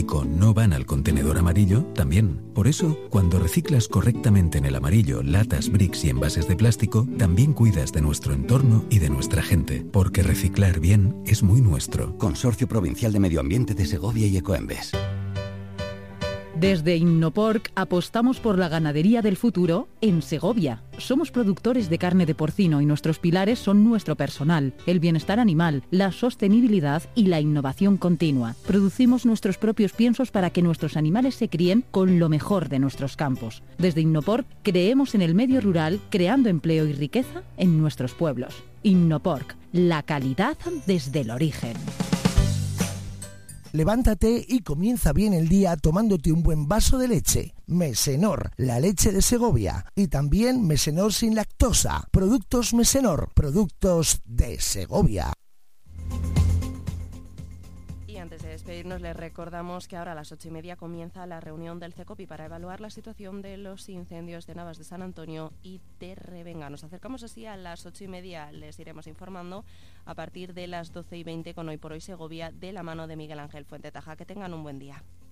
plástico no van al contenedor amarillo, también. Por eso, cuando reciclas correctamente en el amarillo latas, bricks y envases de plástico, también cuidas de nuestro entorno y de nuestra gente. Porque reciclar bien es muy nuestro. Consorcio Provincial de Medio Ambiente de Segovia y Ecoembes. Desde Innoporc apostamos por la ganadería del futuro en Segovia. Somos productores de carne de porcino y nuestros pilares son nuestro personal, el bienestar animal, la sostenibilidad y la innovación continua. Producimos nuestros propios piensos para que nuestros animales se críen con lo mejor de nuestros campos. Desde Innoporc creemos en el medio rural, creando empleo y riqueza en nuestros pueblos. Innoporc, la calidad desde el origen. Levántate y comienza bien el día tomándote un buen vaso de leche. Mesenor, la leche de Segovia. Y también Mesenor sin lactosa. Productos Mesenor, productos de Segovia. Y antes de despedirnos, les recordamos que ahora a las 8:30 comienza la reunión del CECOPI para evaluar la situación de los incendios de Navas de San Antonio y de Revenga. Nos acercamos así a las 8:30, les iremos informando a partir de las 12:20 con Hoy por Hoy Segovia, de la mano de Miguel Ángel Fuentetaja. Que tengan un buen día.